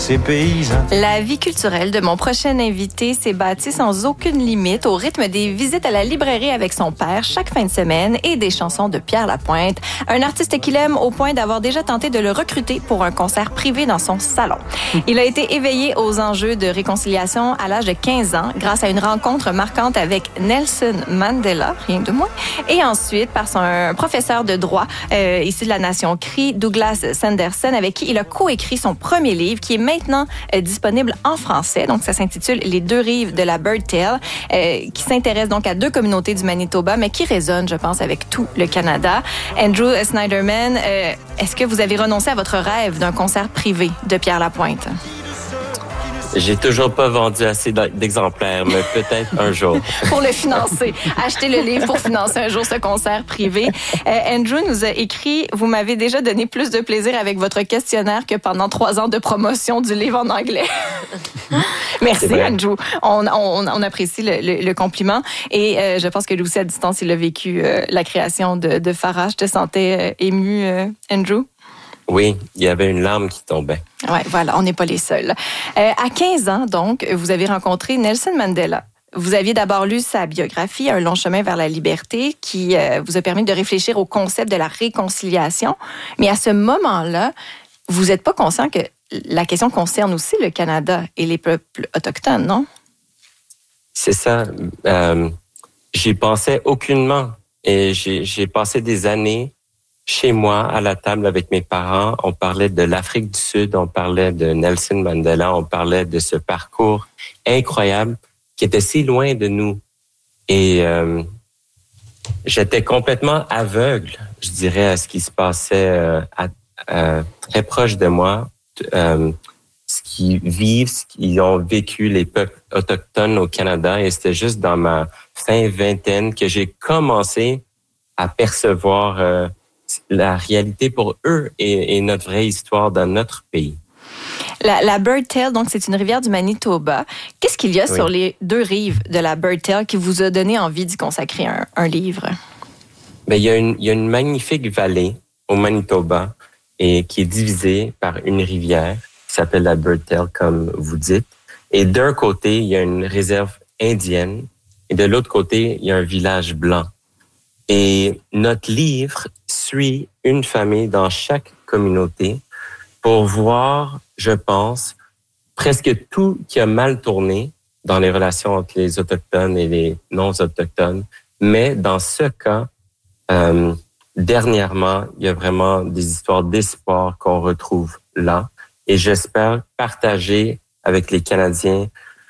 ces paysans. La vie culturelle de mon prochain invité s'est bâtie sans aucune limite au rythme des visites à la librairie avec son père chaque fin de semaine et des chansons de Pierre Lapointe, un artiste qu'il aime au point d'avoir déjà tenté de le recruter pour un concert privé dans son salon. Il a été éveillé aux enjeux de réconciliation à l'âge de 15 ans grâce à une rencontre marquante avec Nelson Mandela, rien de moins, et ensuite par son professeur de droit issu de la nation Cri, Douglas Sanderson, avec qui il a coécrit son premier livre qui est maintenant disponible en français. Donc, ça s'intitule Les deux rives de la Bird Tale, qui s'intéresse donc à deux communautés du Manitoba, mais qui résonne, je pense, avec tout le Canada. Andrew Snyderman, est-ce que vous avez renoncé à votre rêve d'un concert privé de Pierre Lapointe? J'ai toujours pas vendu assez d'exemplaires, mais peut-être un jour. Pour le financer. Acheter le livre pour financer un jour ce concert privé. Andrew nous a écrit « Vous m'avez déjà donné plus de plaisir avec votre questionnaire que pendant 3 ans de promotion du livre en anglais. » Merci, Andrew. On apprécie le compliment. Et je pense que lui aussi, à distance, il a vécu la création de Farah. Je te sentais ému, Andrew? Oui, il y avait une larme qui tombait. Oui, voilà, on n'est pas les seuls. À 15 ans, donc, vous avez rencontré Nelson Mandela. Vous aviez d'abord lu sa biographie, Un long chemin vers la liberté, qui vous a permis de réfléchir au concept de la réconciliation. Mais à ce moment-là, vous n'êtes pas conscient que la question concerne aussi le Canada et les peuples autochtones, non? C'est ça. J'y pensais aucunement. Et j'ai passé des années chez moi, à la table avec mes parents. On parlait de l'Afrique du Sud, on parlait de Nelson Mandela, on parlait de ce parcours incroyable qui était si loin de nous. Et j'étais complètement aveugle, je dirais, à ce qui se passait très proche de moi, ce qu'ils ont vécu les peuples autochtones au Canada. Et c'était juste dans ma fin vingtaine que j'ai commencé à percevoir la réalité pour eux et notre vraie histoire dans notre pays. La Bird Tale, donc, c'est une rivière du Manitoba. Qu'est-ce qu'il y a sur les deux rives de la Bird Tale qui vous a donné envie d'y consacrer un livre? Bien, il y a une magnifique vallée au Manitoba et qui est divisée par une rivière qui s'appelle la Bird Tale, comme vous dites. Et d'un côté, il y a une réserve indienne et de l'autre côté, il y a un village blanc. Et notre livre suit une famille dans chaque communauté pour voir, je pense, presque tout qui a mal tourné dans les relations entre les Autochtones et les non-Autochtones. Mais dans ce cas, dernièrement, il y a vraiment des histoires d'espoir qu'on retrouve là. Et j'espère partager avec les Canadiens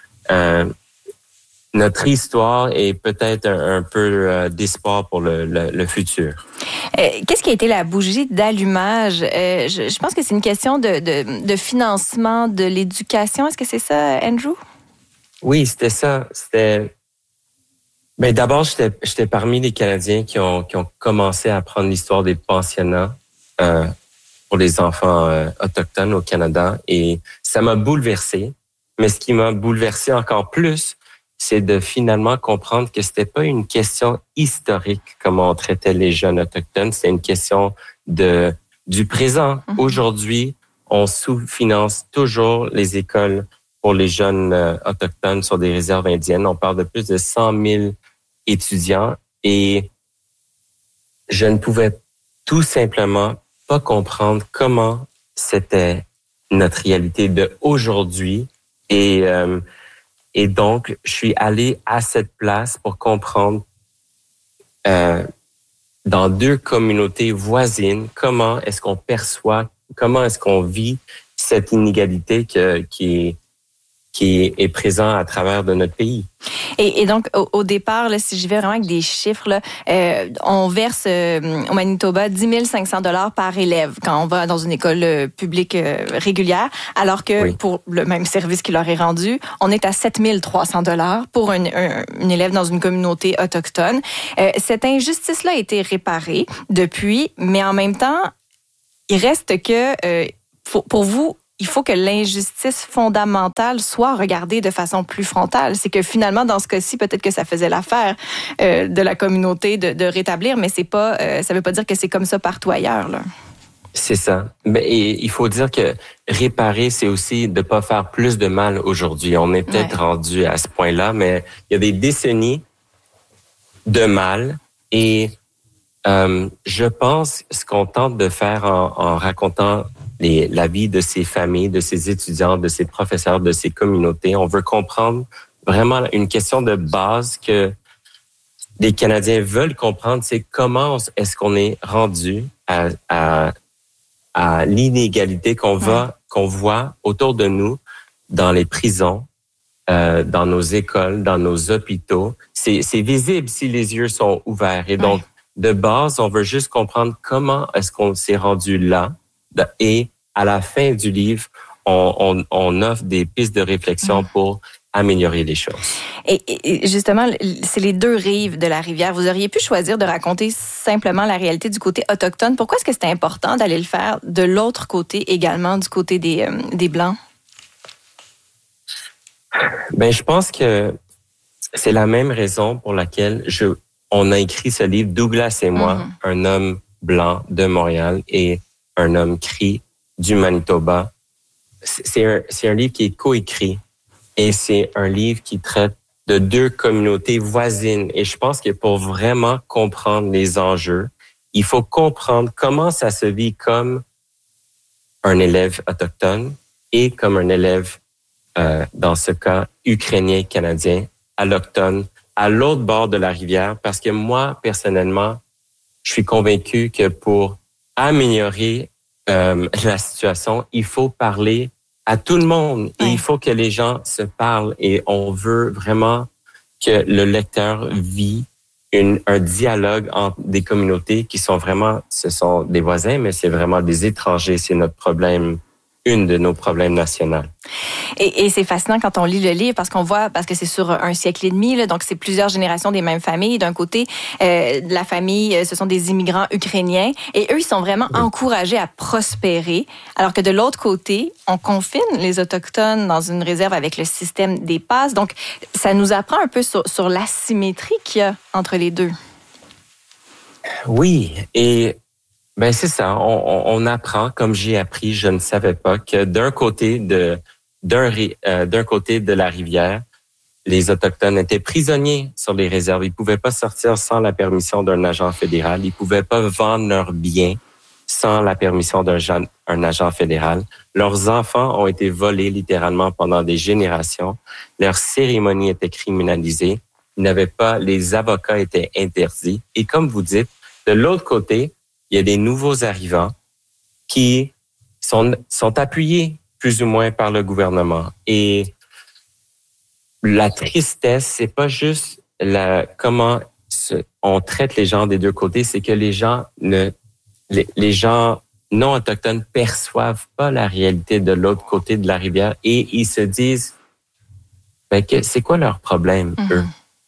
notre histoire et peut-être un peu d'espoir pour le futur. Qu'est-ce qui a été la bougie d'allumage? Je pense que c'est une question de financement de l'éducation. Est-ce que c'est ça, Andrew? Oui, c'était ça. D'abord, j'étais parmi les Canadiens qui ont commencé à apprendre l'histoire des pensionnats pour les enfants autochtones au Canada. Et ça m'a bouleversé. Mais ce qui m'a bouleversé encore plus, c'est de finalement comprendre que c'était pas une question historique comment on traitait les jeunes autochtones, c'est une question du présent. Mm-hmm. Aujourd'hui, on sous-finance toujours les écoles pour les jeunes autochtones sur des réserves indiennes. On parle de plus de 100 000 étudiants et je ne pouvais tout simplement pas comprendre comment c'était notre réalité d'aujourd'hui et donc, je suis allé à cette place pour comprendre dans deux communautés voisines comment est-ce qu'on perçoit, comment est-ce qu'on vit cette inégalité qui est présente à travers de notre pays. Et donc, au départ, là, si j'y vais vraiment avec des chiffres, là, on verse au Manitoba 10 500 $ par élève quand on va dans une école publique régulière, alors que pour le même service qui leur est rendu, on est à 7 300 $ pour un élève dans une communauté autochtone. Cette injustice-là a été réparée depuis, mais en même temps, il reste que, pour vous, il faut que l'injustice fondamentale soit regardée de façon plus frontale. C'est que finalement, dans ce cas-ci, peut-être que ça faisait l'affaire de la communauté de rétablir, mais c'est pas, ça veut pas dire que c'est comme ça partout ailleurs, là. C'est ça. Et il faut dire que réparer, c'est aussi de pas faire plus de mal aujourd'hui. On est peut-être rendu à ce point-là, mais il y a des décennies de mal. Et je pense ce qu'on tente de faire en racontant la vie de ces familles, de ces étudiants, de ces professeurs, de ces communautés, on veut comprendre vraiment une question de base que les Canadiens veulent comprendre, c'est comment est-ce qu'on est rendu à l'inégalité qu'on voit autour de nous, dans les prisons, dans nos écoles, dans nos hôpitaux. C'est visible si les yeux sont ouverts. Et donc, de base, on veut juste comprendre comment est-ce qu'on s'est rendu là. Et à la fin du livre, on offre des pistes de réflexion pour améliorer les choses. Et justement, c'est les deux rives de la rivière. Vous auriez pu choisir de raconter simplement la réalité du côté autochtone. Pourquoi est-ce que c'était important d'aller le faire de l'autre côté également, du côté des Blancs? Ben, je pense que c'est la même raison pour laquelle on a écrit ce livre, Douglas et moi, un homme blanc de Montréal et un homme cri du Manitoba. C'est un livre qui est coécrit. Et c'est un livre qui traite de deux communautés voisines. Et je pense que pour vraiment comprendre les enjeux, il faut comprendre comment ça se vit comme un élève autochtone et comme un élève, dans ce cas, ukrainien-canadien, alloctone, à l'autre bord de la rivière. Parce que moi, personnellement, je suis convaincu que pour améliorer la situation, il faut parler à tout le monde. Et il faut que les gens se parlent et on veut vraiment que le lecteur vit un dialogue entre des communautés qui sont vraiment, ce sont des voisins, mais c'est vraiment des étrangers. C'est notre problème, une de nos problèmes nationaux. Et c'est fascinant quand on lit le livre parce que c'est sur un siècle et demi, là, donc c'est plusieurs générations des mêmes familles. D'un côté, la famille, ce sont des immigrants ukrainiens et eux, ils sont vraiment encouragés à prospérer, alors que de l'autre côté, on confine les Autochtones dans une réserve avec le système des passes. Donc, ça nous apprend un peu sur l'asymétrie qu'il y a entre les deux. Oui, et ben c'est ça. On apprend, comme j'ai appris, je ne savais pas que d'un côté de la rivière, les Autochtones étaient prisonniers sur les réserves. Ils pouvaient pas sortir sans la permission d'un agent fédéral. Ils pouvaient pas vendre leurs biens sans la permission d'un agent fédéral. Leurs enfants ont été volés littéralement pendant des générations. Leurs cérémonies étaient criminalisées. Les avocats étaient interdits. Et comme vous dites, de l'autre côté, il y a des nouveaux arrivants qui sont appuyés plus ou moins par le gouvernement. Et la tristesse, c'est pas juste comment on traite les gens des deux côtés, c'est que les gens non autochtones perçoivent pas la réalité de l'autre côté de la rivière et ils se disent, c'est quoi leur problème, eux?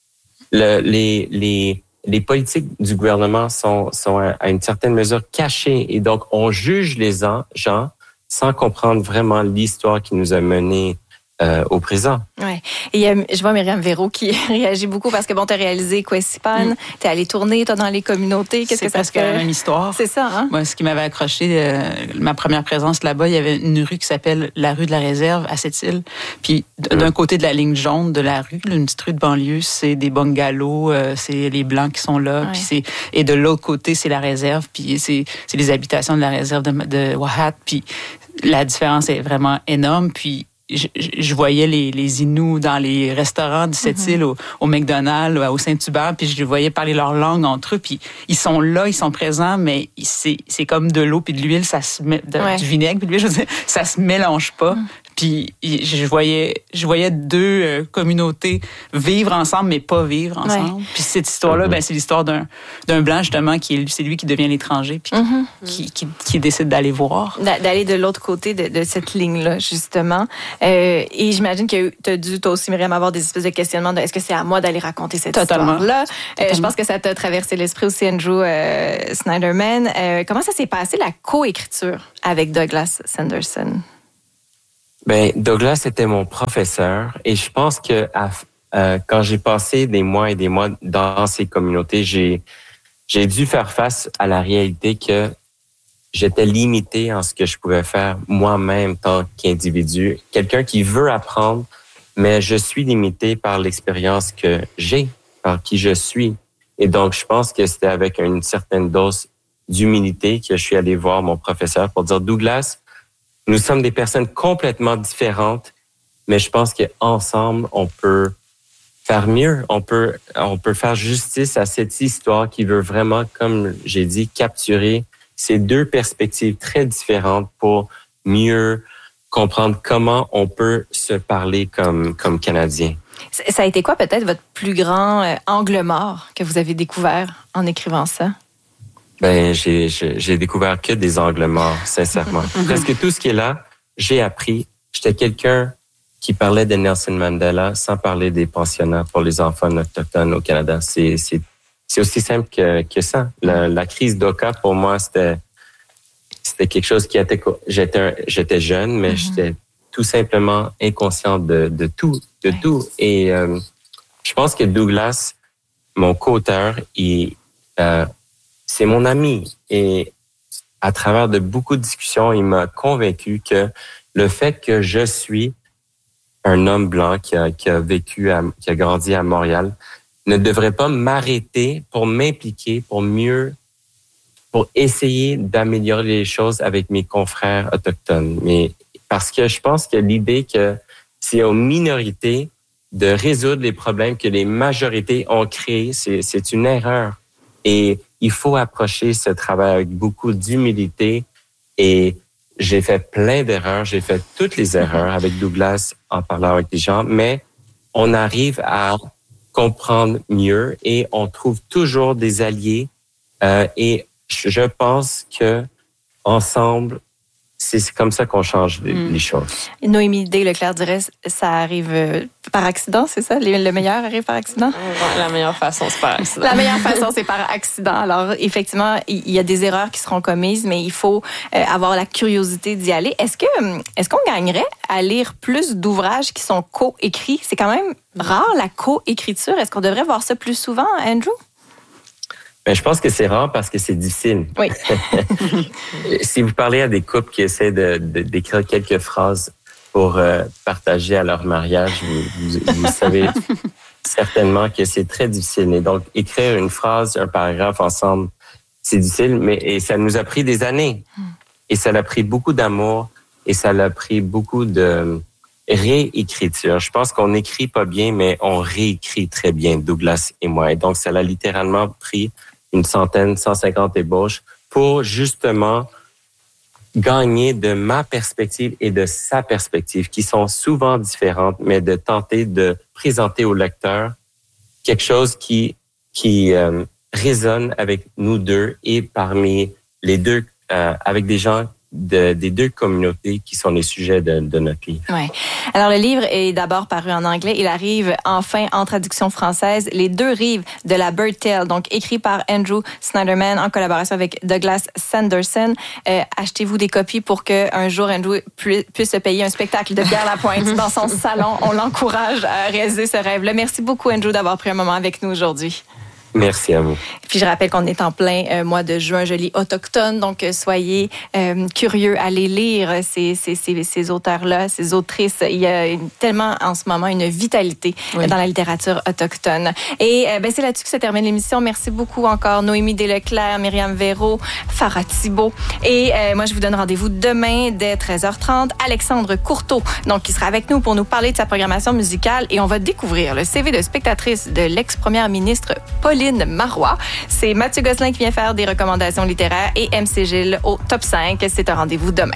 Les politiques du gouvernement sont à une certaine mesure cachées et donc on juge les gens sans comprendre vraiment l'histoire qui nous a menés au présent. Ouais. Et je vois Myriam Véro qui réagit beaucoup parce que bon, t'as réalisé Quessipan, t'es allé tourner, toi, dans les communautés. Qu'est-ce que ça fait? C'est presque la même histoire. C'est ça, hein? Moi, ce qui m'avait accroché, ma première présence là-bas, il y avait une rue qui s'appelle la rue de la Réserve à Sept-Îles. Puis d'un côté de la ligne jaune de la rue, une petite rue de banlieue, c'est des bungalows, c'est les Blancs qui sont là. Puis et de l'autre côté, c'est la réserve. Puis c'est les habitations de la réserve de Wahat. Puis la différence est vraiment énorme. Puis je voyais les Inuits dans les restaurants de cette île, au McDonald's, au Saint-Hubert, puis je les voyais parler leur langue entre eux, puis ils sont là, ils sont présents, mais c'est comme de l'eau puis de l'huile, du vinaigre puis de l'huile, je veux dire, ça se mélange pas. Puis je voyais deux communautés vivre ensemble, mais pas vivre ensemble. Puis cette histoire-là, c'est l'histoire d'un Blanc, justement, c'est lui qui devient l'étranger, puis qui décide d'aller voir. D'aller de l'autre côté de cette ligne-là, justement. Et j'imagine que tu as dû, toi aussi, Myriam, avoir des espèces de questionnements de est-ce que c'est à moi d'aller raconter cette histoire-là? Je pense que ça t'a traversé l'esprit aussi, Andrew Snyderman. Comment ça s'est passé, la coécriture avec Douglas Sanderson? Douglas était mon professeur et je pense que quand j'ai passé des mois et des mois dans ces communautés, j'ai dû faire face à la réalité que j'étais limité en ce que je pouvais faire moi-même tant qu'individu. Quelqu'un qui veut apprendre, mais je suis limité par l'expérience que j'ai, par qui je suis. Et donc, je pense que c'était avec une certaine dose d'humilité que je suis allé voir mon professeur pour dire, Douglas, nous sommes des personnes complètement différentes, mais je pense qu'ensemble, on peut faire mieux. On peut faire justice à cette histoire qui veut vraiment, comme j'ai dit, capturer ces deux perspectives très différentes pour mieux comprendre comment on peut se parler comme Canadiens. Ça a été quoi peut-être votre plus grand angle mort que vous avez découvert en écrivant ça? Ben, j'ai découvert que des angles morts, sincèrement. Presque tout ce qui est là, j'ai appris. J'étais quelqu'un qui parlait de Nelson Mandela sans parler des pensionnats pour les enfants autochtones au Canada. C'est aussi simple que ça. La crise d'Oka, pour moi, c'était quelque chose qui était... J'étais jeune, mais j'étais tout simplement inconscient de tout. Et je pense que Douglas, mon co-auteur, c'est mon ami. Et à travers de beaucoup de discussions, il m'a convaincu que le fait que je suis un homme blanc qui a grandi à Montréal, ne devrait pas m'arrêter pour m'impliquer, pour essayer d'améliorer les choses avec mes confrères autochtones. Mais parce que je pense que l'idée que c'est aux minorités de résoudre les problèmes que les majorités ont créés, c'est une erreur. Et il faut approcher ce travail avec beaucoup d'humilité. Et j'ai fait plein d'erreurs, j'ai fait toutes les erreurs avec Douglas en parlant avec des gens, mais on arrive à comprendre mieux et on trouve toujours des alliés. Et je pense que ensemble, c'est comme ça qu'on change les choses. Noémie Desleclerc dirait ça arrive par accident, c'est ça? Le meilleur arrive par accident? La meilleure façon, c'est par accident. La meilleure façon, c'est par accident. Alors, effectivement, il y a des erreurs qui seront commises, mais il faut avoir la curiosité d'y aller. Est-ce qu'on gagnerait à lire plus d'ouvrages qui sont co-écrits? C'est quand même rare, la co-écriture. Est-ce qu'on devrait voir ça plus souvent, Andrew? Ben, je pense que c'est rare parce que c'est difficile. Oui. Si vous parlez à des couples qui essaient d'écrire quelques phrases pour partager à leur mariage, vous savez certainement que c'est très difficile. Et donc, écrire une phrase, un paragraphe ensemble, c'est difficile, et ça nous a pris des années. Et ça l'a pris beaucoup d'amour et ça l'a pris beaucoup de réécriture. Je pense qu'on n'écrit pas bien, mais on réécrit très bien, Douglas et moi. Et donc, ça l'a littéralement pris 150 ébauches pour justement gagner de ma perspective et de sa perspective, qui sont souvent différentes, mais de tenter de présenter au lecteur quelque chose qui résonne avec nous deux et parmi les deux, avec des gens des deux communautés qui sont les sujets de notre livre. Ouais. Alors, le livre est d'abord paru en anglais. Il arrive enfin en traduction française, Les deux rives de la Bird Tale, donc écrit par Andrew Snyderman en collaboration avec Douglas Sanderson. Achetez-vous des copies pour qu'un jour Andrew puisse se payer un spectacle de Pierre Lapointe dans son salon. On l'encourage à réaliser ce rêve-là. Merci beaucoup, Andrew, d'avoir pris un moment avec nous aujourd'hui. Merci à vous. Puis je rappelle qu'on est en plein mois de juin, je lis autochtone, donc soyez curieux, allez lire ces auteurs-là, ces autrices. Il y a tellement en ce moment une vitalité dans la littérature autochtone. Et c'est là-dessus que se termine l'émission. Merci beaucoup encore Noémie Desleclerc, Myriam Véro, Farah Thibault. Et moi, je vous donne rendez-vous demain dès 13h30. Alexandre Courteau, donc, qui sera avec nous pour nous parler de sa programmation musicale et on va découvrir le CV de spectatrice de l'ex-première ministre Pauline Marois. C'est Mathieu Gosselin qui vient faire des recommandations littéraires et MC Gilles au top 5. C'est un rendez-vous demain.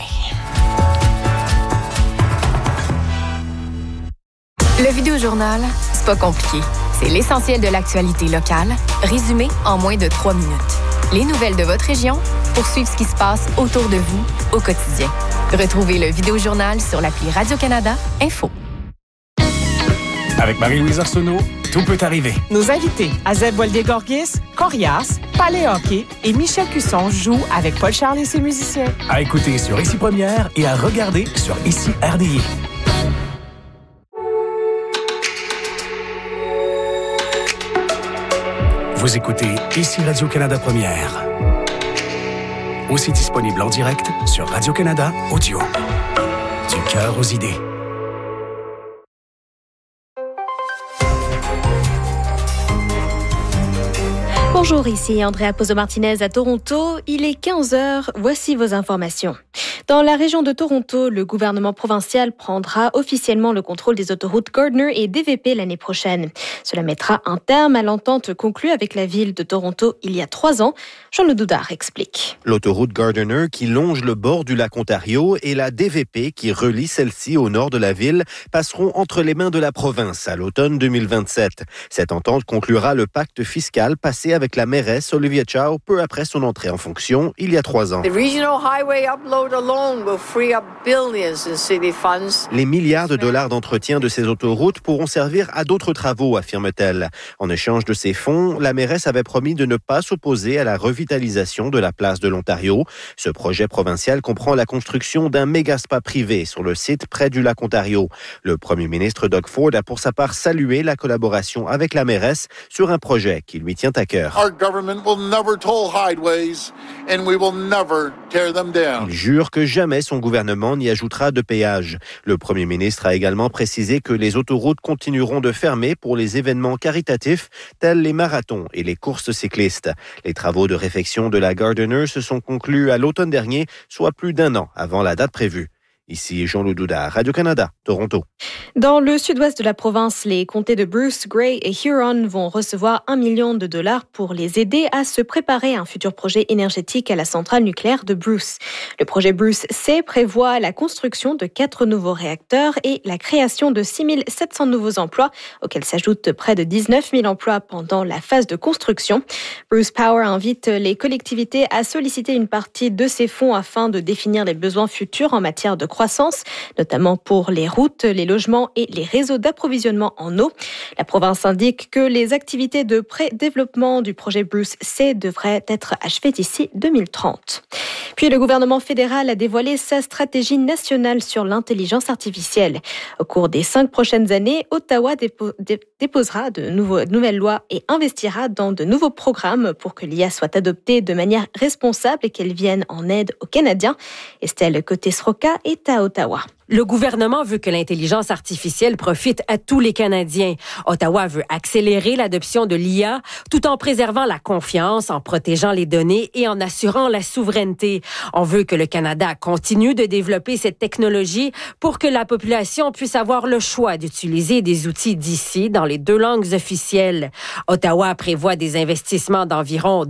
Le Vidéojournal, c'est pas compliqué. C'est l'essentiel de l'actualité locale, résumé en moins de 3 minutes. Les nouvelles de votre région pour suivre ce qui se passe autour de vous au quotidien. Retrouvez le Vidéojournal sur l'appli Radio-Canada Info. Avec Marie-Louise Arsenault, tout peut arriver. Nos invités, Azeb Boldé-Gorgis, Corias, Palais Hockey et Michel Cusson jouent avec Paul Charles et ses musiciens. À écouter sur Ici Première et à regarder sur Ici RDI. Vous écoutez Ici Radio-Canada Première. aussi disponible en direct sur Radio-Canada Audio. Du cœur aux idées. Bonjour, ici Andrea Pozzo-Martinez à Toronto. Il est 15h, voici vos informations. Dans la région de Toronto, le gouvernement provincial prendra officiellement le contrôle des autoroutes Gardiner et DVP l'année prochaine. Cela mettra un terme à l'entente conclue avec la ville de Toronto il y a 3 ans. Jean-Loup Doudard explique. L'autoroute Gardiner qui longe le bord du lac Ontario et la DVP qui relie celle-ci au nord de la ville passeront entre les mains de la province à l'automne 2027. Cette entente conclura le pacte fiscal passé avec la mairesse Olivia Chow peu après son entrée en fonction il y a 3 ans. Les milliards de dollars d'entretien de ces autoroutes pourront servir à d'autres travaux, affirme-t-elle. En échange de ces fonds, la mairesse avait promis de ne pas s'opposer à la revitalisation de la place de l'Ontario. Ce projet provincial comprend la construction d'un méga spa privé sur le site près du lac Ontario. Le premier ministre Doug Ford a pour sa part salué la collaboration avec la mairesse sur un projet qui lui tient à cœur. Il jure que jamais son gouvernement n'y ajoutera de péage. Le premier ministre a également précisé que les autoroutes continueront de fermer pour les événements caritatifs tels les marathons et les courses cyclistes. Les travaux de réfection de la Gardiner se sont conclus à l'automne dernier, soit plus d'1 an avant la date prévue. Ici Jean-Loup Doudard, Radio-Canada, Toronto. Dans le sud-ouest de la province, les comtés de Bruce, Grey et Huron vont recevoir $1 million pour les aider à se préparer à un futur projet énergétique à la centrale nucléaire de Bruce. Le projet Bruce C prévoit la construction de 4 nouveaux réacteurs et la création de 6 700 nouveaux emplois, auxquels s'ajoutent près de 19 000 emplois pendant la phase de construction. Bruce Power invite les collectivités à solliciter une partie de ces fonds afin de définir les besoins futurs en matière de croissance, notamment pour les routes, les logements et les réseaux d'approvisionnement en eau. La province indique que les activités de pré-développement du projet Bruce C devraient être achevées d'ici 2030. Puis le gouvernement fédéral a dévoilé sa stratégie nationale sur l'intelligence artificielle. Au cours des 5 prochaines années, Ottawa déposera de nouvelles lois et investira dans de nouveaux programmes pour que l'IA soit adoptée de manière responsable et qu'elle vienne en aide aux Canadiens. Estelle Côté-Sroka est à Ottawa. Le gouvernement veut que l'intelligence artificielle profite à tous les Canadiens. Ottawa veut accélérer l'adoption de l'IA tout en préservant la confiance, en protégeant les données et en assurant la souveraineté. On veut que le Canada continue de développer cette technologie pour que la population puisse avoir le choix d'utiliser des outils d'ici dans les 2 langues officielles. Ottawa prévoit des investissements d'environ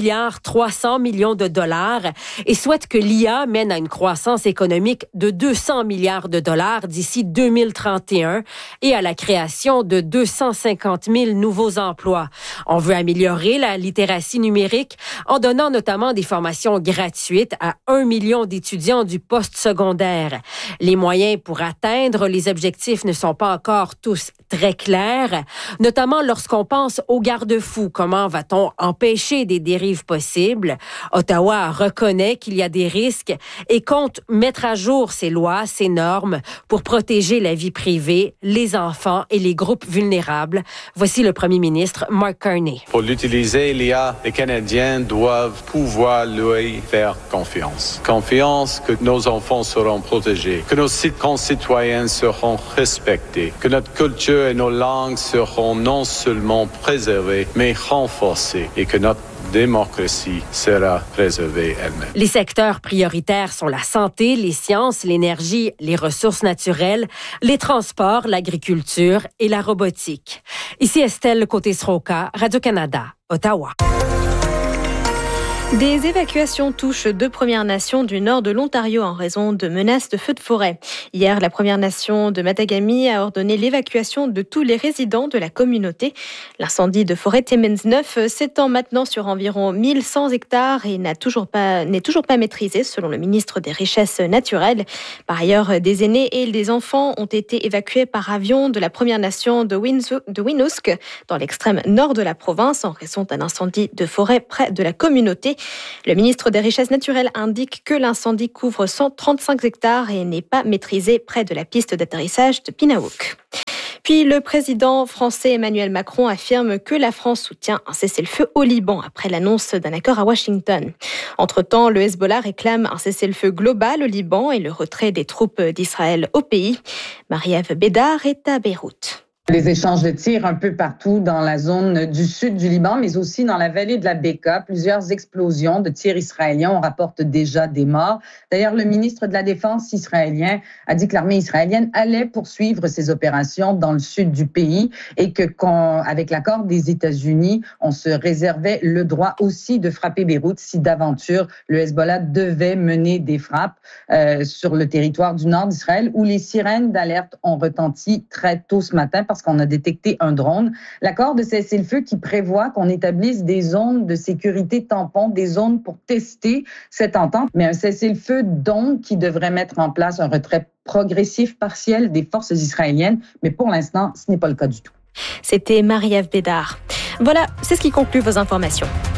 2,3 milliards de dollars et souhaite que l'IA mène à une croissance économique de 200 milliards de dollars d'ici 2031 et à la création de 250 000 nouveaux emplois. On veut améliorer la littératie numérique en donnant notamment des formations gratuites à 1 million d'étudiants du post-secondaire. Les moyens pour atteindre les objectifs ne sont pas encore tous très clairs, notamment lorsqu'on pense aux garde-fous. Comment va-t-on empêcher des dérives possibles? Ottawa reconnaît qu'il y a des risques et compte mettre à jour ses lois, ses normes pour protéger la vie privée, les enfants et les groupes vulnérables. Voici le premier ministre Mark Carney. Pour l'utiliser, l'IA, les Canadiens doivent pouvoir lui faire confiance. Confiance que nos enfants seront protégés, que nos concitoyens seront respectés, que notre culture et nos langues seront non seulement préservées, mais renforcées et que notre démocratie sera préservée elle-même. Les secteurs prioritaires sont la santé, les sciences, l'énergie, les ressources naturelles, les transports, l'agriculture et la robotique. Ici Estelle Côté-Sroka, Radio-Canada, Ottawa. Des évacuations touchent 2 Premières Nations du nord de l'Ontario en raison de menaces de feux de forêt. Hier, la Première Nation de Matagami a ordonné l'évacuation de tous les résidents de la communauté. L'incendie de forêt Timmins 9 s'étend maintenant sur environ 1100 hectares et n'est toujours pas maîtrisé, selon le ministre des Richesses naturelles. Par ailleurs, des aînés et des enfants ont été évacués par avion de la Première Nation de Winoosk, dans l'extrême nord de la province, en raison d'un incendie de forêt près de la communauté. Le ministre des Richesses naturelles indique que l'incendie couvre 135 hectares et n'est pas maîtrisé près de la piste d'atterrissage de Pinahook. Puis le président français Emmanuel Macron affirme que la France soutient un cessez-le-feu au Liban après l'annonce d'un accord à Washington. Entre-temps, le Hezbollah réclame un cessez-le-feu global au Liban et le retrait des troupes d'Israël au pays. Marie-Ève Bédard est à Beyrouth. Les échanges de tirs un peu partout dans la zone du sud du Liban, mais aussi dans la vallée de la Beka. Plusieurs explosions de tirs israéliens. On rapporte déjà des morts. D'ailleurs, le ministre de la Défense israélien a dit que l'armée israélienne allait poursuivre ses opérations dans le sud du pays et que, avec l'accord des États-Unis, on se réservait le droit aussi de frapper Beyrouth si d'aventure le Hezbollah devait mener des frappes sur le territoire du nord d'Israël où les sirènes d'alerte ont retenti très tôt ce matin parce qu'on a détecté un drone. L'accord de cessez-le-feu qui prévoit qu'on établisse des zones de sécurité tampons, des zones pour tester cette entente, mais un cessez-le-feu donc qui devrait mettre en place un retrait progressif partiel des forces israéliennes, mais pour l'instant, ce n'est pas le cas du tout. C'était Marie-Ève Bédard. Voilà, c'est ce qui conclut vos informations.